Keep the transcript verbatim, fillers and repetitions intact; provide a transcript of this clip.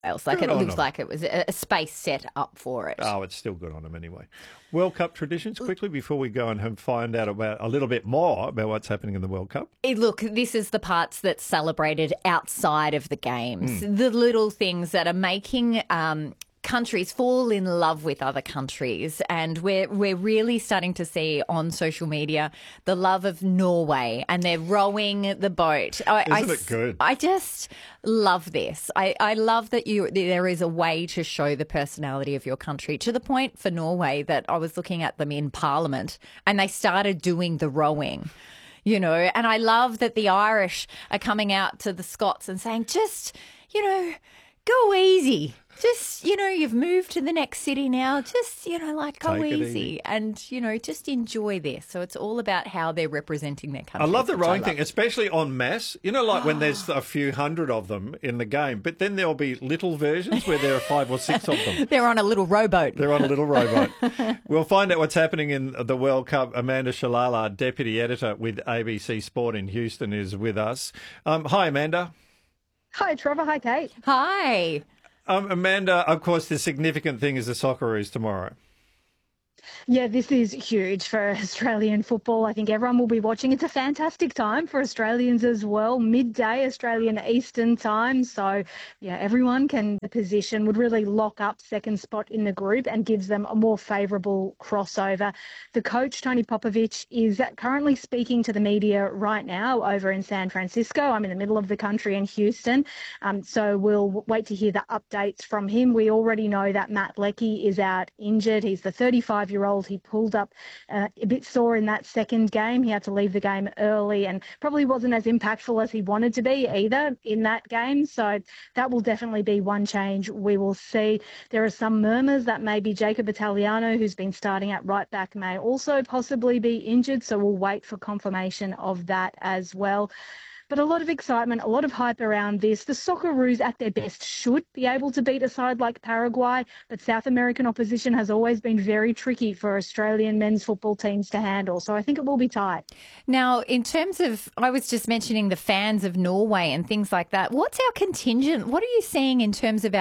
else. Like Good it on looks them. like it was a, a space set up for it. Oh, it's still good on them anyway. World Cup traditions, quickly, before we go and have- find out about a little bit more about what's happening in the World Cup. Eh, Look, this is the parts that's celebrated outside of the games. Mm. The little things that are making um, countries fall in love with other countries. And we're we're really starting to see on social media the love of Norway, and they're rowing the boat. I, Isn't I, it good? I just love this. I, I love that you there is a way to show the personality of your country, to the point for Norway that I was looking at them in Parliament and they started doing the rowing. You know, and I love that the Irish are coming out to the Scots and saying, just, you know, go easy. Just, you know, you've moved to the next city now. Just, you know, like go Take it easy. easy. And, you know, just enjoy this. So it's all about how they're representing their I country. love the which I rowing love. thing, especially en masse. You know, like when there's a few hundred of them in the game, but then there'll be little versions where there are five or six of them. They're on a little rowboat. They're on a little rowboat. We'll find out what's happening in the World Cup. Amanda Shalala, Deputy Editor with A B C Sport in Houston, is with us. Um, hi, Amanda. Hi, Trevor. Hi, Kate. Hi. Um, Amanda, of course, the significant thing is the Socceroos tomorrow. Yeah, this is huge for Australian football. I think everyone will be watching. It's a fantastic time for Australians as well. Midday Australian Eastern time. So, yeah, everyone can, the position would really lock up second spot in the group and gives them a more favourable crossover. The coach, Tony Popovich, is currently speaking to the media right now over in San Francisco. I'm in the middle of the country in Houston. Um, so we'll wait to hear the updates from him. We already know that Matt Leckie is out injured. He's the thirty-five-year-old. He pulled up uh, a bit sore in that second game. He had to leave the game early and probably wasn't as impactful as he wanted to be either in that game. So that will definitely be one change we will see. There are some murmurs that maybe Jacob Italiano, who's been starting at right back, may also possibly be injured. So we'll wait for confirmation of that as well. But a lot of excitement, a lot of hype around this. The Socceroos at their best should be able to beat a side like Paraguay, but South American opposition has always been very tricky for Australian men's football teams to handle. So I think it will be tight. Now, in terms of, I was just mentioning the fans of Norway and things like that. What's our contingent? What are you seeing in terms of our